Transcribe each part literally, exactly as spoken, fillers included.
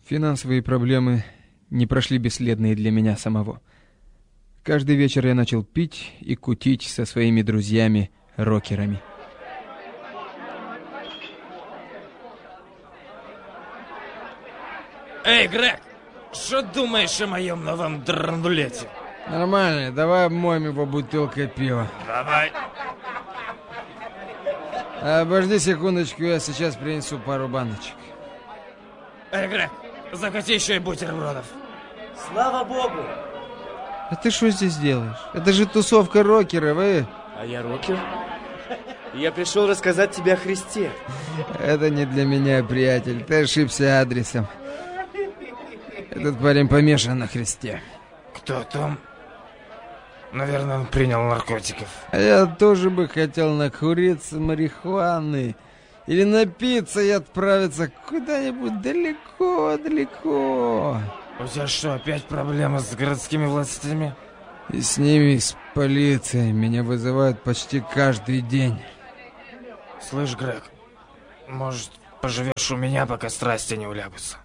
Финансовые проблемы не прошли бесследно и для меня самого. Каждый вечер я начал пить и кутить со своими друзьями-рокерами. Эй, Грег, что думаешь о моем новом драндулете? Нормально, давай обмоем его бутылкой пива. Давай. Обожди секундочку, я сейчас принесу пару баночек. Эй, Грег, захоти еще и бутербродов. Слава Богу! А ты что здесь делаешь? Это же тусовка рокеров, э? А я рокер? Я пришел рассказать тебе о Христе. Это не для меня, приятель, ты ошибся адресом. Этот парень помешан на Христе. Кто там? Наверное, он принял наркотиков. А я тоже бы хотел накуриться марихуаны. Или напиться и отправиться куда-нибудь далеко-далеко. У тебя что, опять проблемы с городскими властями? И с ними, и с полицией. Меня вызывают почти каждый день. Слышь, Грег, может, поживешь у меня, пока страсти не улягутся?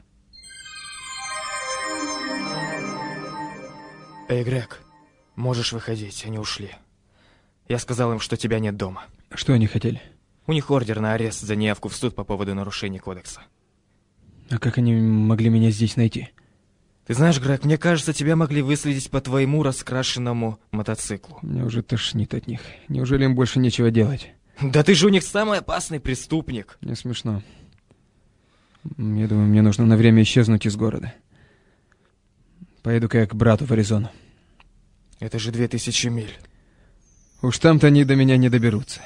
Эй, Грег, можешь выходить, они ушли. Я сказал им, что тебя нет дома. Что они хотели? У них ордер на арест за неявку в суд по поводу нарушений кодекса. А как они могли меня здесь найти? Ты знаешь, Грег, мне кажется, тебя могли выследить по твоему раскрашенному мотоциклу. Мне уже тошнит от них. Неужели им больше нечего делать? Да ты же у них самый опасный преступник. Не смешно. Я думаю, мне нужно на время исчезнуть из города. Поеду-ка я к брату в Аризону. Это же две тысячи миль. Уж там-то они до меня не доберутся.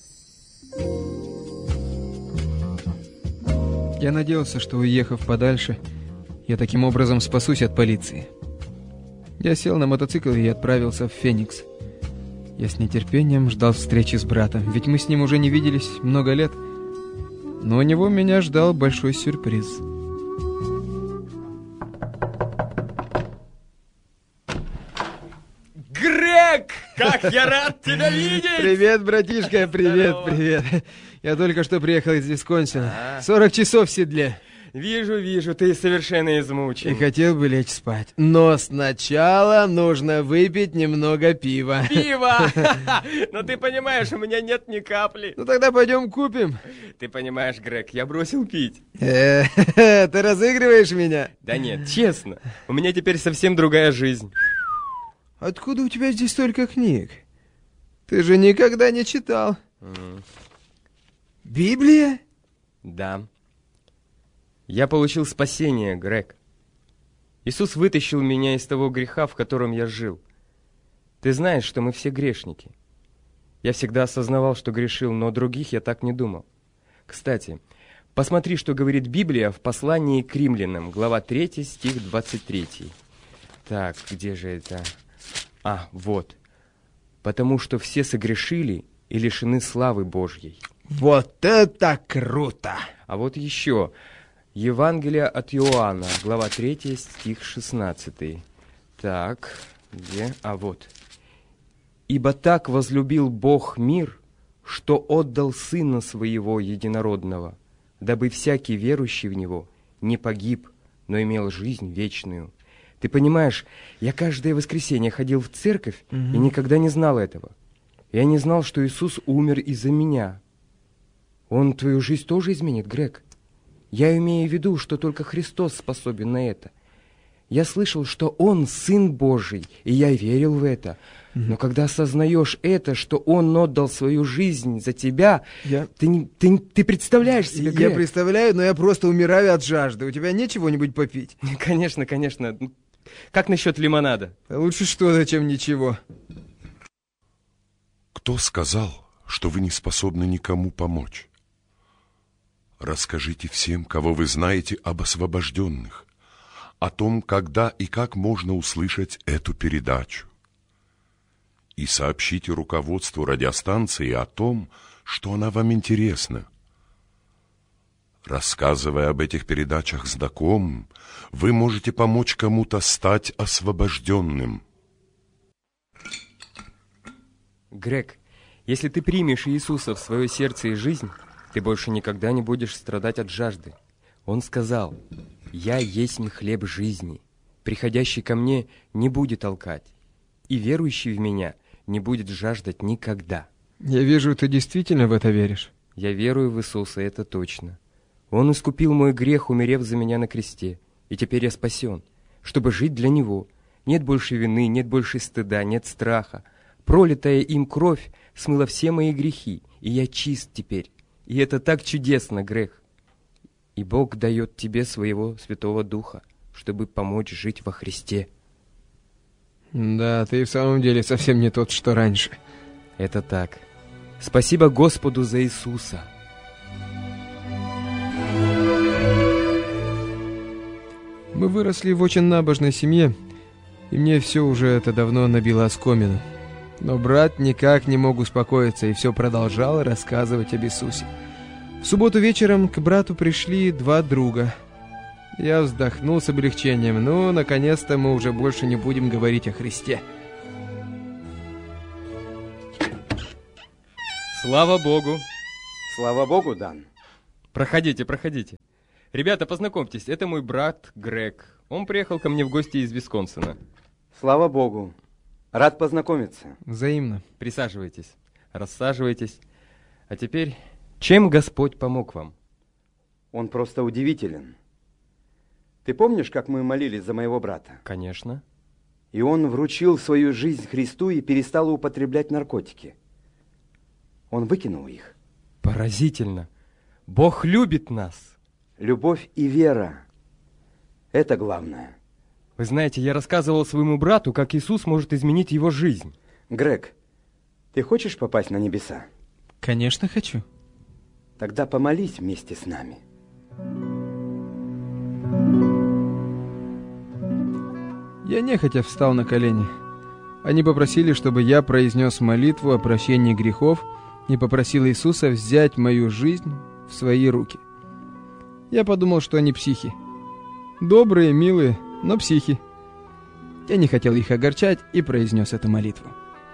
Я надеялся, что, уехав подальше, я таким образом спасусь от полиции. Я сел на мотоцикл и отправился в Феникс. Я с нетерпением ждал встречи с братом, ведь мы с ним уже не виделись много лет. Но у него меня ждал большой сюрприз. Грег! Как я рад тебя видеть! Привет, братишка, привет, Здорово. привет. Я только что приехал из Висконсина. сорок часов в седле. Вижу, вижу, ты совершенно измучен. И хотел бы лечь спать. Но сначала нужно выпить немного пива. Пиво! Но ты понимаешь, у меня нет ни капли. Ну тогда пойдем купим. Ты понимаешь, Грег, я бросил пить. Э, Ты разыгрываешь меня? Да нет, честно, у меня теперь совсем другая жизнь. Откуда у тебя здесь столько книг? Ты же никогда не читал. Mm. Библия? Да. Я получил спасение, Грег. Иисус вытащил меня из того греха, в котором я жил. Ты знаешь, что мы все грешники. Я всегда осознавал, что грешил, но о других я так не думал. Кстати, посмотри, что говорит Библия в послании к римлянам, глава третья, стих двадцать три. Так, где же это? А, вот. «Потому что все согрешили и лишены славы Божьей». Вот это круто! А вот еще. Евангелие от Иоанна, глава третья, стих шестнадцатый. Так, где? А вот. «Ибо так возлюбил Бог мир, что отдал Сына Своего Единородного, дабы всякий верующий в Него не погиб, но имел жизнь вечную». Ты понимаешь, я каждое воскресенье ходил в церковь угу. и никогда не знал этого. Я не знал, что Иисус умер из-за меня. Он твою жизнь тоже изменит, Грег. Я имею в виду, что только Христос способен на это. Я слышал, что Он Сын Божий, и я верил в это. Угу. Но когда осознаешь это, что Он отдал свою жизнь за тебя, я... ты, не, ты, ты представляешь себе, Грег? Я представляю, но я просто умираю от жажды. У тебя нет чего-нибудь попить? Конечно, конечно. Как насчет лимонада? Лучше что-то, чем ничего. Кто сказал, что вы не способны никому помочь? Расскажите всем, кого вы знаете, об освобожденных, о том, когда и как можно услышать эту передачу. И сообщите руководству радиостанции о том, что она вам интересна. Рассказывая об этих передачах знакомым, вы можете помочь кому-то стать освобожденным. Грег, если ты примешь Иисуса в свое сердце и жизнь, ты больше никогда не будешь страдать от жажды. Он сказал: Я есть хлеб жизни. Приходящий ко мне не будет толкать, и верующий в меня не будет жаждать никогда. Я вижу, ты действительно в это веришь. Я верую в Иисуса, это точно. Он искупил мой грех, умерев за меня на кресте, и теперь я спасен, чтобы жить для Него. Нет больше вины, нет больше стыда, нет страха. Пролитая им кровь смыла все мои грехи, и я чист теперь. И это так чудесно, Грег. И Бог дает тебе своего Святого Духа, чтобы помочь жить во Христе. Да, ты в самом деле совсем не тот, что раньше. Это так. Спасибо Господу за Иисуса. Мы выросли в очень набожной семье, и мне все уже это давно набило оскомину. Но брат никак не мог успокоиться и все продолжал рассказывать об Иисусе. В субботу вечером к брату пришли два друга. Я вздохнул с облегчением. Ну, наконец-то мы уже больше не будем говорить о Христе. Слава Богу! Слава Богу, Дан. Проходите, проходите. Ребята, познакомьтесь, это мой брат Грег. Он приехал ко мне в гости из Висконсина. Слава Богу. Рад познакомиться. Взаимно. Присаживайтесь, рассаживайтесь. А теперь, чем Господь помог вам? Он просто удивителен. Ты помнишь, как мы молились за моего брата? Конечно. И он вручил свою жизнь Христу и перестал употреблять наркотики. Он выкинул их. Поразительно. Бог любит нас. Любовь и вера – это главное. Вы знаете, я рассказывал своему брату, как Иисус может изменить его жизнь. Грег, ты хочешь попасть на небеса? Конечно, хочу. Тогда помолись вместе с нами. Я нехотя встал на колени. Они попросили, чтобы я произнес молитву о прощении грехов и попросил Иисуса взять мою жизнь в свои руки. Я подумал, что они психи. Добрые, милые, но психи. Я не хотел их огорчать и произнес эту молитву.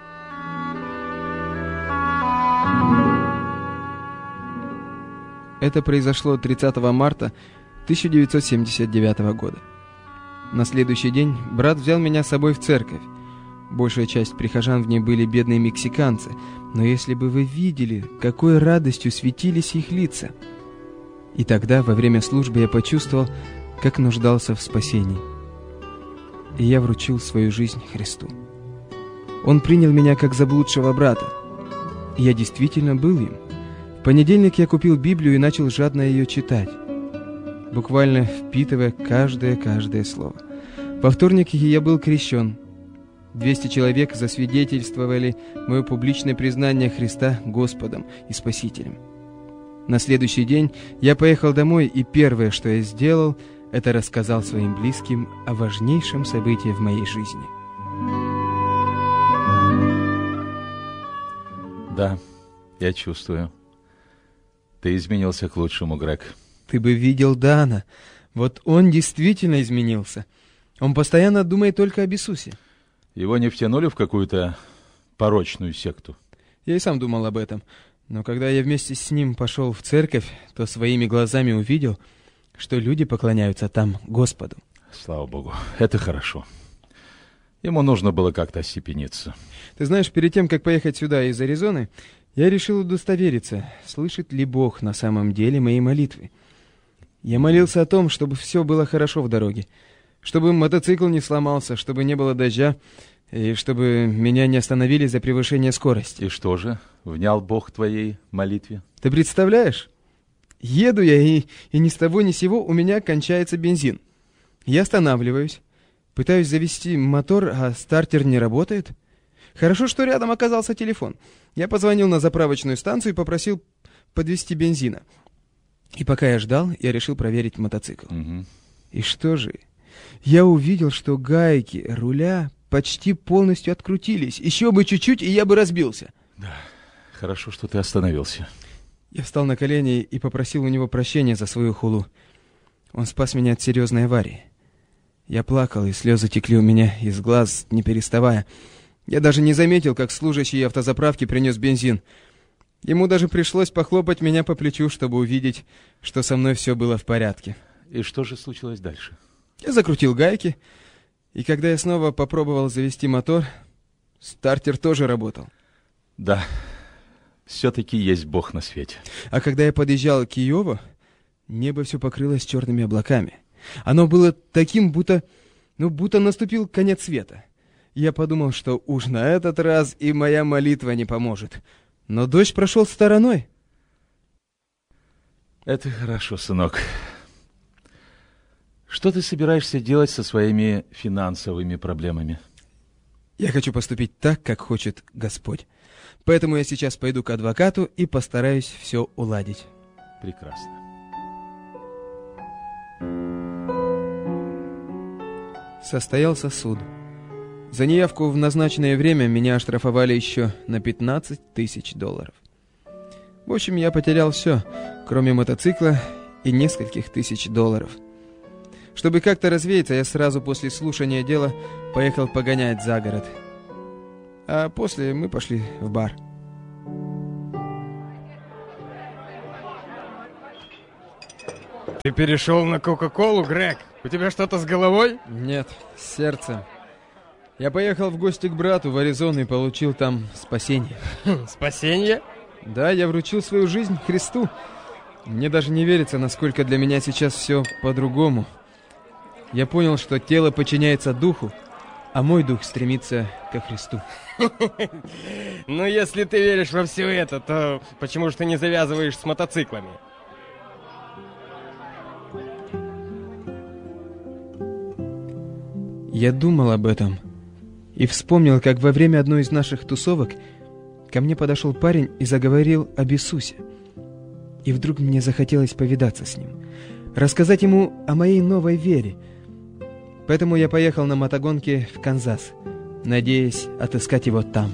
Это произошло тридцатого марта тысяча девятьсот семьдесят девятого года. На следующий день брат взял меня с собой в церковь. Большая часть прихожан в ней были бедные мексиканцы, но если бы вы видели, какой радостью светились их лица. И тогда, во время службы, я почувствовал, как нуждался в спасении. И я вручил свою жизнь Христу. Он принял меня как заблудшего брата. И я действительно был им. В понедельник я купил Библию и начал жадно ее читать, буквально впитывая каждое-каждое слово. Во вторник я был крещен. двести человек засвидетельствовали мое публичное признание Христа Господом и Спасителем. На следующий день я поехал домой, и первое, что я сделал, это рассказал своим близким о важнейшем событии в моей жизни. Да, я чувствую. Ты изменился к лучшему, Грег. Ты бы видел Дана. Вот он действительно изменился. Он постоянно думает только об Иисусе. Его не втянули в какую-то порочную секту? Я и сам думал об этом. Но когда я вместе с ним пошел в церковь, то своими глазами увидел, что люди поклоняются там Господу. Слава Богу, это хорошо. Ему нужно было как-то остепениться. Ты знаешь, перед тем, как поехать сюда из Аризоны, я решил удостовериться, слышит ли Бог на самом деле мои молитвы. Я молился о том, чтобы все было хорошо в дороге, чтобы мотоцикл не сломался, чтобы не было дождя, и чтобы меня не остановили за превышение скорости. И что же, внял Бог твоей молитве? Ты представляешь? Еду я, и, и ни с того ни с сего у меня кончается бензин. Я останавливаюсь, пытаюсь завести мотор, а стартер не работает. Хорошо, что рядом оказался телефон. Я позвонил на заправочную станцию и попросил подвезти бензина. И пока я ждал, я решил проверить мотоцикл. Угу. И что же? Я увидел, что гайки руля почти полностью открутились. Еще бы чуть-чуть, и я бы разбился. Да, хорошо, что ты остановился. Я встал на колени и попросил у него прощения за свою хулу. Он спас меня от серьезной аварии. Я плакал, и слезы текли у меня из глаз, не переставая. Я даже не заметил, как служащий автозаправки принес бензин. Ему даже пришлось похлопать меня по плечу, чтобы увидеть, что со мной все было в порядке. И что же случилось дальше? Я закрутил гайки, и когда я снова попробовал завести мотор, стартер тоже работал. Да, все-таки есть Бог на свете. А когда я подъезжал к Киеву, небо все покрылось черными облаками. Оно было таким, будто, ну, будто наступил конец света. Я подумал, что уж на этот раз и моя молитва не поможет. Но дождь прошел стороной. Это хорошо, сынок. Что ты собираешься делать со своими финансовыми проблемами? Я хочу поступить так, как хочет Господь. Поэтому я сейчас пойду к адвокату и постараюсь все уладить. Прекрасно. Состоялся суд. За неявку в назначенное время меня оштрафовали еще на пятнадцать тысяч долларов. В общем, я потерял все, кроме мотоцикла и нескольких тысяч долларов. Чтобы как-то развеяться, я сразу после слушания дела поехал погонять за город. А после мы пошли в бар. Ты перешел на Кока-Колу, Грег? У тебя что-то с головой? Нет, с сердцем. Я поехал в гости к брату в Аризону и получил там спасение. Спасение? Да, я вручил свою жизнь Христу. Мне даже не верится, насколько для меня сейчас все по-другому. Я понял, что тело подчиняется духу, а мой дух стремится ко Христу. Ну, если ты веришь во все это, то почему же ты не завязываешь с мотоциклами? Я думал об этом и вспомнил, как во время одной из наших тусовок ко мне подошел парень и заговорил об Иисусе. И вдруг мне захотелось повидаться с ним, рассказать ему о моей новой вере. Поэтому я поехал на мотогонке в Канзас, надеясь отыскать его там.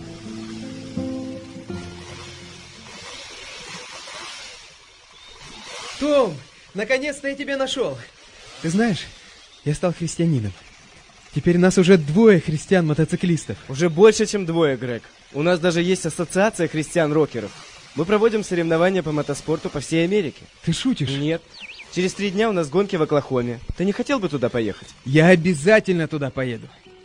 Том, наконец-то я тебя нашел. Ты знаешь, я стал христианином. Теперь нас уже двое христиан-мотоциклистов. Уже больше, чем двое, Грег. У нас даже есть ассоциация христиан-рокеров. Мы проводим соревнования по мотоспорту по всей Америке. Ты шутишь? Нет. Через три дня у нас гонки в Оклахоме. Ты не хотел бы туда поехать? Я обязательно туда поеду.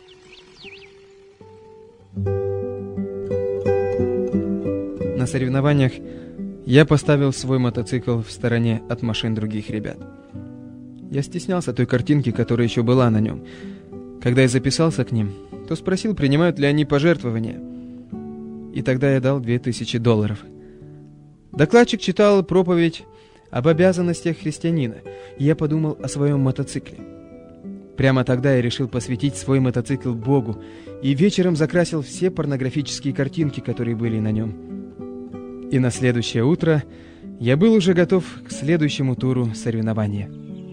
На соревнованиях я поставил свой мотоцикл в стороне от машин других ребят. Я стеснялся той картинки, которая еще была на нем. Когда я записался к ним, то спросил, принимают ли они пожертвования. И тогда я дал две тысячи долларов. Докладчик читал проповедь об обязанностях христианина, и я подумал о своем мотоцикле. Прямо тогда я решил посвятить свой мотоцикл Богу, и вечером закрасил все порнографические картинки, которые были на нем. И на следующее утро я был уже готов к следующему туру соревнования.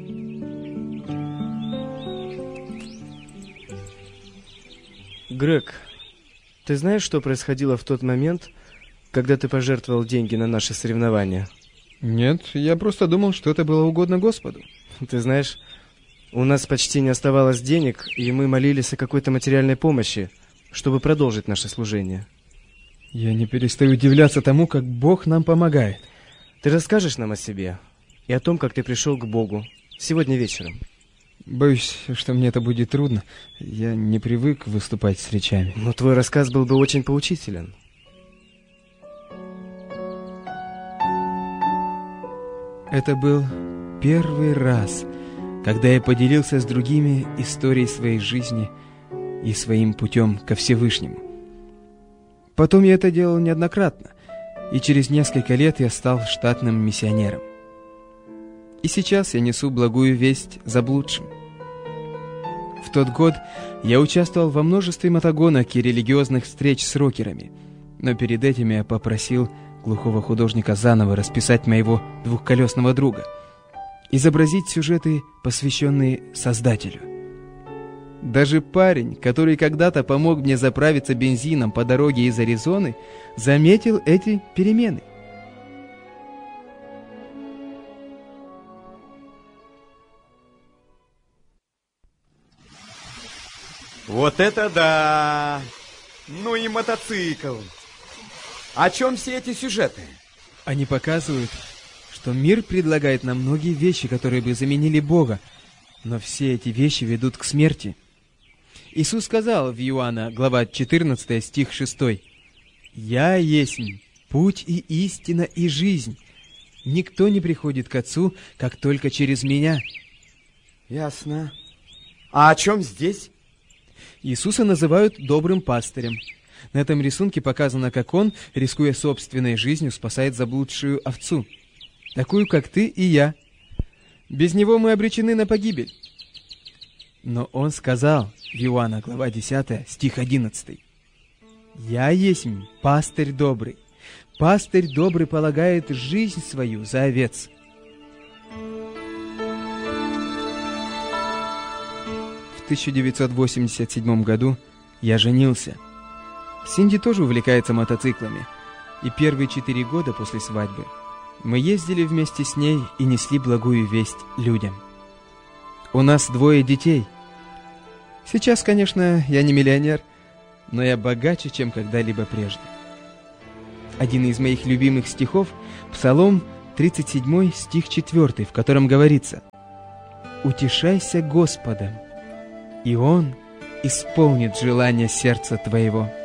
Грег, ты знаешь, что происходило в тот момент, когда ты пожертвовал деньги на наши соревнования? Нет, я просто думал, что это было угодно Господу. Ты знаешь, у нас почти не оставалось денег, и мы молились о какой-то материальной помощи, чтобы продолжить наше служение. Я не перестаю удивляться тому, как Бог нам помогает. Ты расскажешь нам о себе и о том, как ты пришел к Богу сегодня вечером? Боюсь, что мне это будет трудно. Я не привык выступать с речами. Но твой рассказ был бы очень поучителен. Это был первый раз, когда я поделился с другими историей своей жизни и своим путем ко Всевышнему. Потом я это делал неоднократно, и через несколько лет я стал штатным миссионером. И сейчас я несу благую весть заблудшим. В тот год я участвовал во множестве мотогонок и религиозных встреч с рокерами, но перед этим я попросил глухого художника заново расписать моего двухколесного друга, изобразить сюжеты, посвященные Создателю. Даже парень, который когда-то помог мне заправиться бензином по дороге из Аризоны, заметил эти перемены. Вот это да! Ну и мотоцикл! О чем все эти сюжеты? Они показывают, что мир предлагает нам многие вещи, которые бы заменили Бога, но все эти вещи ведут к смерти. Иисус сказал в Иоанна, глава четырнадцатая, стих шестой: «Я есть путь и истина и жизнь. Никто не приходит к Отцу, как только через Меня». Ясно. А о чем здесь? Иисуса называют добрым пастырем. На этом рисунке показано, как Он, рискуя собственной жизнью, спасает заблудшую овцу, такую, как ты и я. Без Него мы обречены на погибель. Но Он сказал в Иоанна, глава десятая, стих одиннадцатый: «Я есть пастырь добрый. Пастырь добрый полагает жизнь свою за овец». В тысяча девятьсот восемьдесят седьмом году я женился. Синди тоже увлекается мотоциклами, и первые четыре года после свадьбы мы ездили вместе с ней и несли благую весть людям. У нас двое детей. Сейчас, конечно, я не миллионер, но я богаче, чем когда-либо прежде. Один из моих любимых стихов — Псалом тридцать седьмой, стих четвёртый, в котором говорится: «Утешайся Господом, и Он исполнит желание сердца твоего».